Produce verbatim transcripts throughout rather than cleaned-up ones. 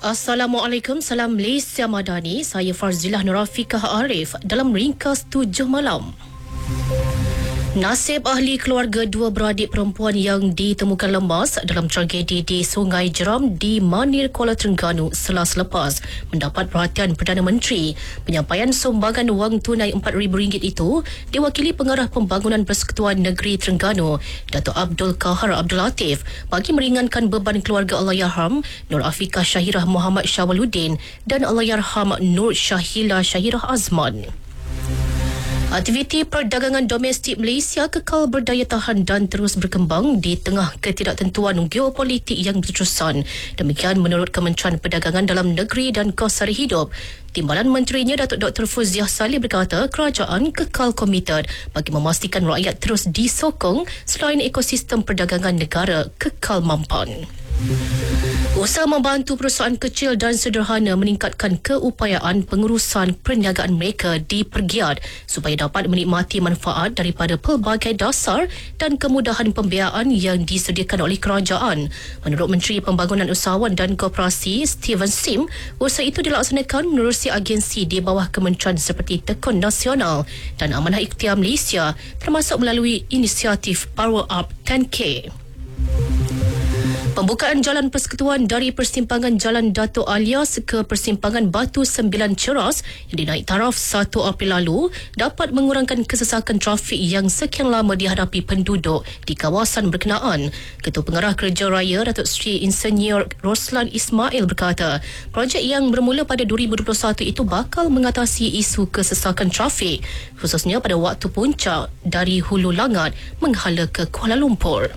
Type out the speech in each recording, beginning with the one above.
Assalamualaikum, salam Malaysia Madani. Saya Farzilah Nurafikah Arif dalam ringkas tujuh malam. Nasib ahli keluarga dua beradik perempuan yang ditemukan lemas dalam tragedi di Sungai Jeram di Manir, Kuala Terengganu selasa lepas mendapat perhatian Perdana Menteri. Penyampaian sumbangan wang tunai empat ribu ringgit itu diwakili Pengarah Pembangunan Persekutuan Negeri Terengganu, Datuk Abdul Kahar Abdul Latif, bagi meringankan beban keluarga Allahyarham Nur Afiqah Syahirah Muhammad Syawaluddin dan Allahyarham Nur Syahila Syahirah Azman. Aktiviti perdagangan domestik Malaysia kekal berdaya tahan dan terus berkembang di tengah ketidaktentuan geopolitik yang berterusan. Demikian menurut Kementerian Perdagangan Dalam Negeri dan Kos Sara Hidup. Timbalan Menterinya Datuk Doktor Fuziah Salih berkata kerajaan kekal komited bagi memastikan rakyat terus disokong selain ekosistem perdagangan negara kekal mampan. Usaha membantu perusahaan kecil dan sederhana meningkatkan keupayaan pengurusan perniagaan mereka dipergiat supaya dapat menikmati manfaat daripada pelbagai dasar dan kemudahan pembiayaan yang disediakan oleh kerajaan. Menurut Menteri Pembangunan Usahawan dan Koperasi Steven Sim, usaha itu dilaksanakan menerusi agensi di bawah kementerian seperti Tekun Nasional dan Amanah Ikhtiar Malaysia, termasuk melalui inisiatif Power Up ten K. Pembukaan jalan persekutuan dari persimpangan Jalan Dato' Alias ke persimpangan Batu Sembilan Ceras yang dinaik taraf satu April lalu dapat mengurangkan kesesakan trafik yang sekian lama dihadapi penduduk di kawasan berkenaan. Ketua Pengarah Kerja Raya Datuk Seri Insinyur Roslan Ismail berkata, projek yang bermula pada dua ribu dua puluh satu itu bakal mengatasi isu kesesakan trafik, khususnya pada waktu puncak dari Hulu Langat menghala ke Kuala Lumpur.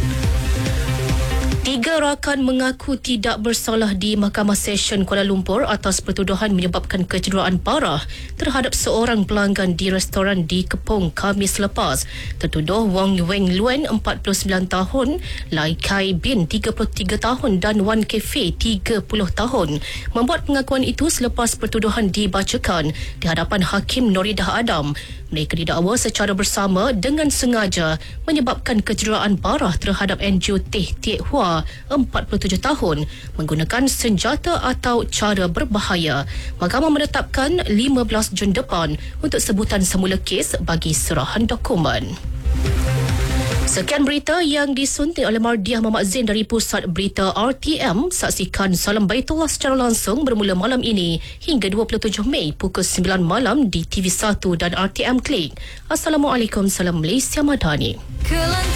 Tiga rakan mengaku tidak bersalah di Mahkamah Session Kuala Lumpur atas pertuduhan menyebabkan kecederaan parah terhadap seorang pelanggan di restoran di Kepong Khamis lepas. Tertuduh Wong Weng Luen, empat puluh sembilan tahun, Lai Kai Bin, tiga puluh tiga tahun dan Wan Kefe, tiga puluh tahun, membuat pengakuan itu selepas pertuduhan dibacakan di hadapan Hakim Noridah Adam. Mereka didakwa secara bersama dengan sengaja menyebabkan kecederaan parah terhadap N G O Teh Tiek Hua, empat puluh tujuh tahun, menggunakan senjata atau cara berbahaya. Mahkamah menetapkan lima belas Jun depan untuk sebutan semula kes bagi serahan dokumen. Sekian berita yang disunting oleh Mardiah Muhammad Zain dari Pusat Berita R T M. Saksikan Salam Baitullah secara langsung bermula malam ini hingga dua puluh tujuh Mei pukul sembilan malam di T V satu dan R T M Klik. Assalamualaikum, salam Malaysia Madani.